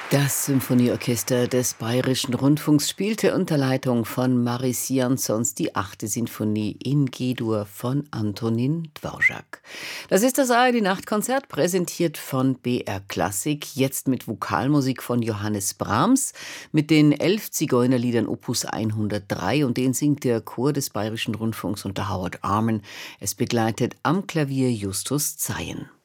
Das Symphonieorchester des Bayerischen Rundfunks spielte unter Leitung von Maris Jansons die 8. Sinfonie in G-Dur von Antonin Dvorak. Das ist das ARD-Nachtkonzert, präsentiert von BR Klassik, jetzt mit Vokalmusik von Johannes Brahms, mit den 11 Zigeunerliedern Opus 103, und den singt der Chor des Bayerischen Rundfunks unter Howard Arman. Es begleitet am Klavier Justus Zeyen.